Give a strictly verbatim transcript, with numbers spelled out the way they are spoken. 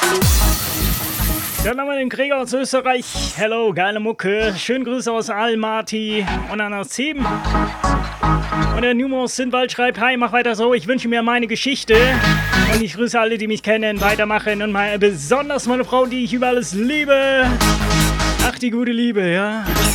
Dann haben wir den Gregor aus Österreich. Hello, geile Mucke. Schönen Grüße aus Almaty und an das Team. Und der Numos Sindwald schreibt, hi, mach weiter so, ich wünsche mir meine Geschichte. Und ich grüße alle, die mich kennen, weitermachen und mal besonders meine Frau, die ich über alles liebe. Ach, die gute Liebe, ja.